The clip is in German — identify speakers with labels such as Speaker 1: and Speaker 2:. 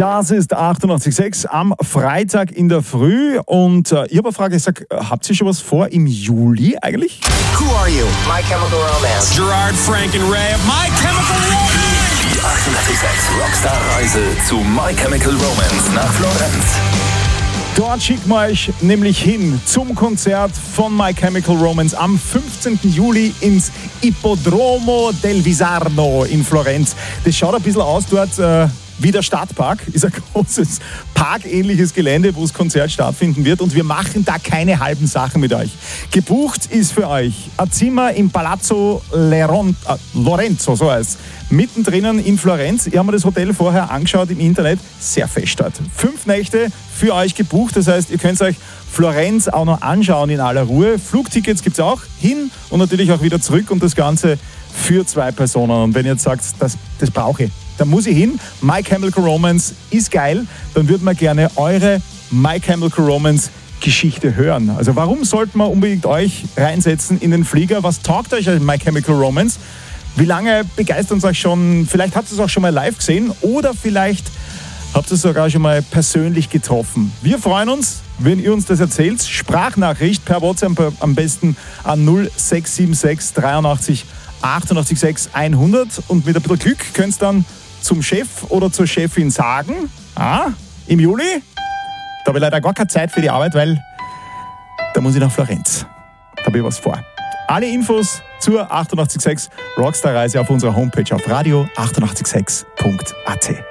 Speaker 1: Das ist 88.6 am Freitag in der Früh und ich habe eine Frage, ich sage, habt ihr schon was vor im Juli eigentlich?
Speaker 2: Who are you? My Chemical Romance.
Speaker 3: Gerard, Frank and Ray of My Chemical Romance.
Speaker 4: Die 88.6 Rockstar-Reise zu My Chemical Romance nach Florenz.
Speaker 1: Dort schicken wir euch nämlich hin zum Konzert von My Chemical Romance am 15. Juli ins Ippodromo del Visarno in Florenz. Das schaut ein bisschen aus dort wie der Stadtpark, ist ein großes parkähnliches Gelände, wo das Konzert stattfinden wird und wir machen da keine halben Sachen mit euch. Gebucht ist für euch ein Zimmer im Palazzo Lorenzo, so heißt es, mittendrin in Florenz. Ich habe mir das Hotel vorher angeschaut im Internet, sehr fest dort. 5 Nächte für euch gebucht, das heißt, ihr könnt euch Florenz auch noch anschauen in aller Ruhe. Flugtickets gibt es auch hin und natürlich auch wieder zurück und das Ganze für 2 Personen. Und wenn ihr jetzt sagt, das brauche ich, dann muss ich hin. My Chemical Romance ist geil. Dann würden wir gerne eure My Chemical Romance Geschichte hören. Also warum sollten wir unbedingt euch reinsetzen in den Flieger? Was taugt euch an My Chemical Romance? Wie lange begeistert uns euch schon? Vielleicht habt ihr es auch schon mal live gesehen oder vielleicht habt ihr es sogar schon mal persönlich getroffen. Wir freuen uns, wenn ihr uns das erzählt. Sprachnachricht per WhatsApp am besten an 0676 83 88 100 und mit ein bisschen Glück könnt ihr dann zum Chef oder zur Chefin sagen, im Juli, da habe ich leider gar keine Zeit für die Arbeit, weil da muss ich nach Florenz. Da habe ich was vor. Alle Infos zur 88.6 Rockstar-Reise auf unserer Homepage auf radio886.at.